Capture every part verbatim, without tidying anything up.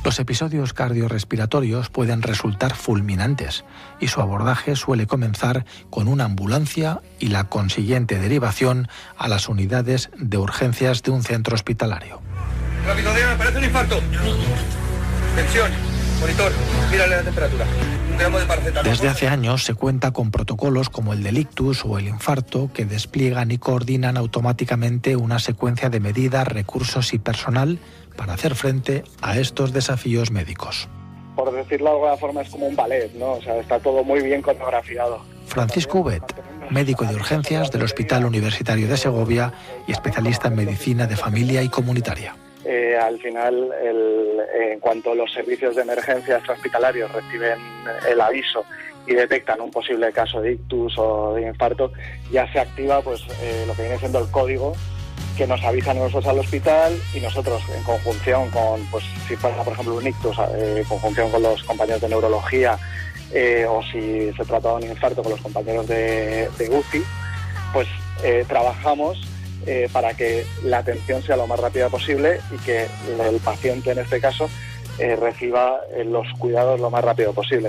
Los episodios cardiorrespiratorios pueden resultar fulminantes y su abordaje suele comenzar con una ambulancia y la consiguiente derivación a las unidades de urgencias de un centro hospitalario. Rápido, Diana, me parece un infarto. Tensión, monitor, mírale la temperatura. Un gramo de paracetamol. Desde hace años se cuenta con protocolos como el del ictus o el infarto que despliegan y coordinan automáticamente una secuencia de medidas, recursos y personal para hacer frente a estos desafíos médicos. Por decirlo de alguna forma es como un ballet, ¿no? O sea, está todo muy bien coreografiado. Francisco Ubet, médico de urgencias del Hospital Universitario de Segovia y especialista en medicina de familia y comunitaria. Eh, al final, el, en cuanto los servicios de emergencia extrahospitalarios reciben el aviso y detectan un posible caso de ictus o de infarto, ya se activa pues eh, lo que viene siendo el código que nos avisan a nosotros al hospital y nosotros en conjunción con, pues si fuera por ejemplo un ictus, eh, en conjunción con los compañeros de neurología eh, o si se trata de un infarto con los compañeros de, de U C I, pues eh, trabajamos eh, para que la atención sea lo más rápida posible y que el paciente en este caso eh, reciba eh, los cuidados lo más rápido posible.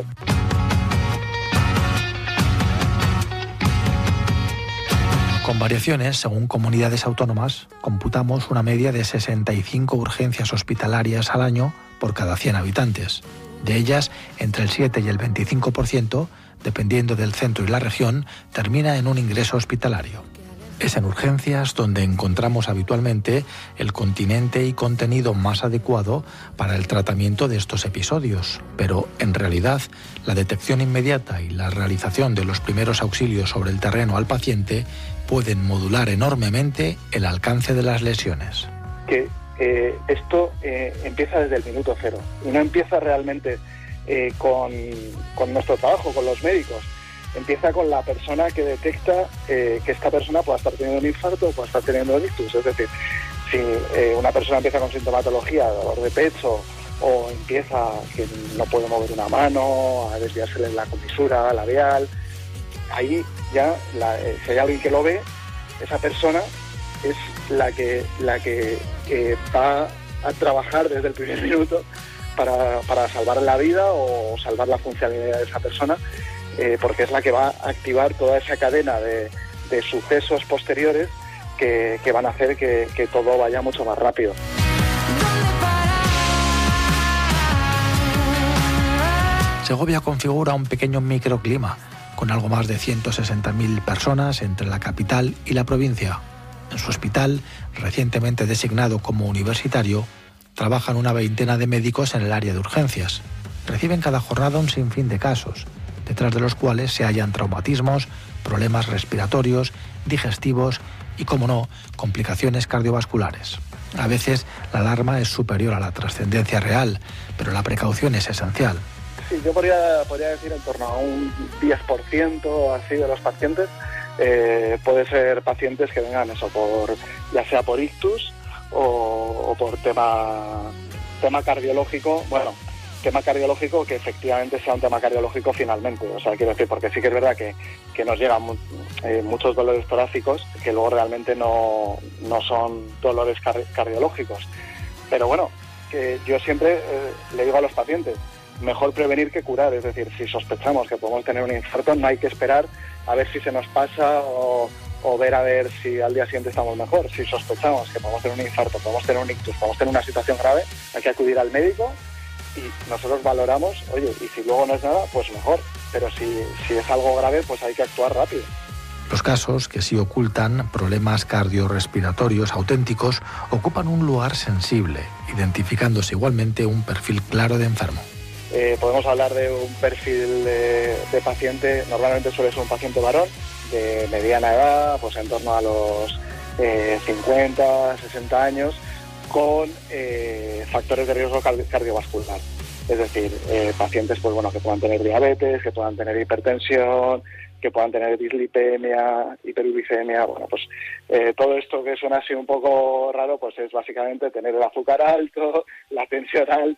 Con variaciones, según comunidades autónomas, computamos una media de sesenta y cinco urgencias hospitalarias al año por cada cien habitantes. De ellas, entre el siete y el veinticinco por ciento, dependiendo del centro y la región, termina en un ingreso hospitalario. Es en urgencias donde encontramos habitualmente el continente y contenido más adecuado para el tratamiento de estos episodios, pero en realidad la detección inmediata y la realización de los primeros auxilios sobre el terreno al paciente pueden modular enormemente el alcance de las lesiones. Que eh, esto eh, empieza desde el minuto cero y no empieza realmente eh, con, con nuestro trabajo, con los médicos. Empieza con la persona que detecta eh, que esta persona pueda estar teniendo un infarto o pueda estar teniendo un ictus. Es decir, si eh, una persona empieza con sintomatología, dolor de pecho, o empieza que no puede mover una mano, a desviársele la comisura labial, ahí ya, la, eh, si hay alguien que lo ve, esa persona es la que, la que eh, va a trabajar desde el primer minuto para, para salvar la vida o salvar la funcionalidad de esa persona. Eh, porque es la que va a activar toda esa cadena de, de sucesos posteriores que, que van a hacer que, que todo vaya mucho más rápido. Segovia configura un pequeño microclima, con algo más de ciento sesenta mil personas entre la capital y la provincia. En su hospital, recientemente designado como universitario, trabajan una veintena de médicos en el área de urgencias. Reciben cada jornada un sinfín de casos, detrás de los cuales se hallan traumatismos, problemas respiratorios, digestivos y, como no, complicaciones cardiovasculares. A veces la alarma es superior a la trascendencia real, pero la precaución es esencial. Sí, yo podría, podría decir en torno a un diez por ciento así de los pacientes eh, puede ser pacientes que vengan eso por ya sea por ictus o, o por tema tema cardiológico, bueno. tema cardiológico que efectivamente sea un tema cardiológico finalmente, o sea, quiero decir, porque sí que es verdad que, que nos llegan mu- eh, muchos dolores torácicos que luego realmente no, no son dolores car- cardiológicos, pero bueno, que yo siempre eh, le digo a los pacientes, mejor prevenir que curar, es decir, si sospechamos que podemos tener un infarto, no hay que esperar a ver si se nos pasa o, o ver a ver si al día siguiente estamos mejor. Si sospechamos que podemos tener un infarto, podemos tener un ictus, podemos tener una situación grave, hay que acudir al médico y nosotros valoramos, oye, y si luego no es nada, pues mejor, pero si, si es algo grave, pues hay que actuar rápido. Los casos que sí ocultan problemas cardiorrespiratorios auténticos ocupan un lugar sensible, identificándose igualmente un perfil claro de enfermo. Eh, podemos hablar de un perfil de, de paciente, normalmente suele ser un paciente varón, de mediana edad, pues en torno a los eh, cincuenta, sesenta años, con eh, factores de riesgo cardiovascular. Es decir, eh, pacientes pues bueno que puedan tener diabetes, que puedan tener hipertensión, que puedan tener dislipemia, hiperuricemia, bueno, pues eh, todo esto que suena así un poco raro, pues es básicamente tener el azúcar alto, la tensión alta,